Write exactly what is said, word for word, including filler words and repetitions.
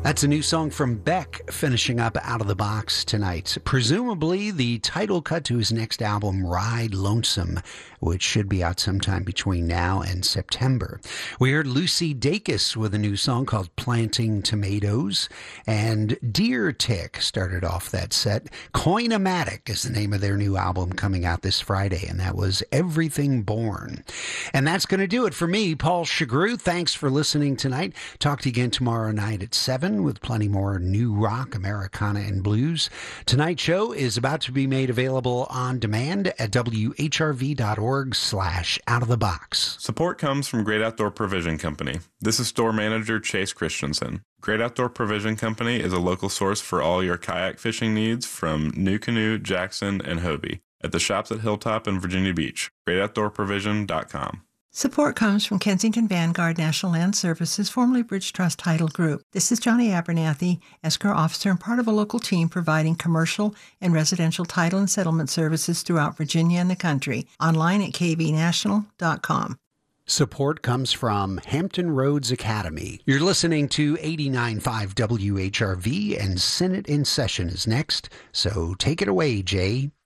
That's a new song from Beck finishing up Out of the Box tonight. Presumably the title cut to his next album, Ride Lonesome, which should be out sometime between now and September. We heard Lucy Dacus with a new song called Planting Tomatoes, and Deer Tick started off that set. Coinomatic is the name of their new album coming out this Friday, and that was Everything Born. And that's going to do it for me, Paul Chagru. Thanks for listening tonight. Talk to you again tomorrow night at seven with plenty more new rock, Americana, and blues. Tonight's show is about to be made available on demand at W H R V dot org slash out of the box. Support comes from Great Outdoor Provision Company. This is store manager Chase Christensen. Great Outdoor Provision Company is a local source for all your kayak fishing needs from NuCanoe, Jackson, and Hobie at the shops at Hilltop and Virginia Beach. great outdoor provision dot com. Support comes from Kensington Vanguard National Land Services, formerly Bridge Trust Title Group. This is Johnny Abernathy, escrow officer and part of a local team providing commercial and residential title and settlement services throughout Virginia and the country. Online at k v national dot com. Support comes from Hampton Roads Academy. You're listening to eighty-nine point five W H R V, and Senate in Session is next, so take it away, Jay.